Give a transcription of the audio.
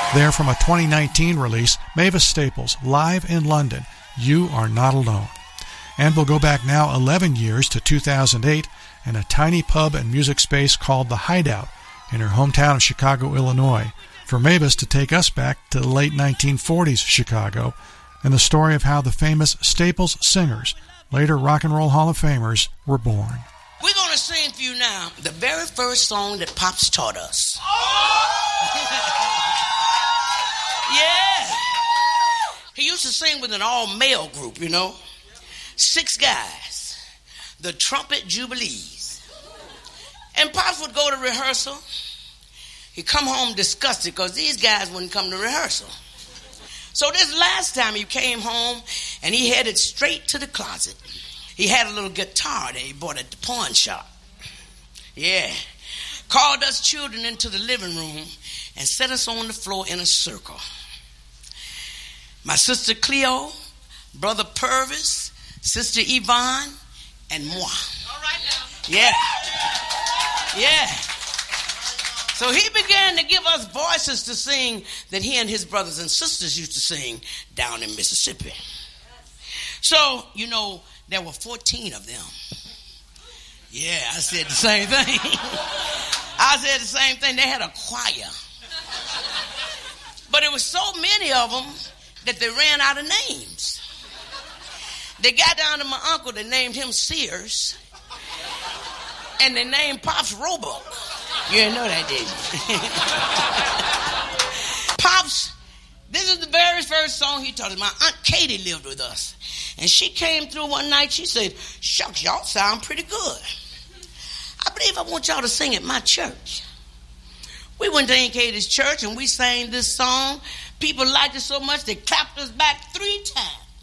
There from a 2019 release, Mavis Staples, live in London, You Are Not Alone. And we'll go back now 11 years to 2008 and a tiny pub and music space called The Hideout in her hometown of Chicago, Illinois, for Mavis to take us back to the late 1940s Chicago and the story of how the famous Staples singers, later Rock and Roll Hall of Famers, were born. We're going to sing for you now the very first song that Pops taught us. Yeah. He used to sing with an all-male group, 6 guys. The Trumpet Jubilees. And Pops would go to rehearsal. He'd come home disgusted because these guys wouldn't come to rehearsal. So this last time he came home and he headed straight to the closet. He had a little guitar that he bought at the pawn shop. Yeah. Called us children into the living room and set us on the floor in a circle. My sister Cleo, brother Purvis, sister Yvonne, and moi. All right now. Yeah. Yeah. So he began to give us voices to sing that he and his brothers and sisters used to sing down in Mississippi. So, there were 14 of them. Yeah, I said the same thing. They had a choir. But it was so many of them that they ran out of names. They got down to my uncle, they named him Sears. And they named Pops Roebuck. You didn't know that, did you? Pops, this is the very first song he taught us. My Aunt Katie lived with us. And she came through one night, she said, "Shucks, y'all sound pretty good. I believe I want y'all to sing at my church." We went to Aunt Katie's church and we sang this song. People liked it so much they clapped us back 3 times.